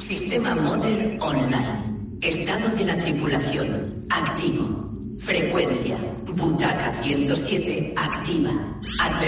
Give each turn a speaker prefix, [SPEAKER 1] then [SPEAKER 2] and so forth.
[SPEAKER 1] Sistema Mother Online. Estado de la tripulación. Activo. Frecuencia. Butaca 107. Activa.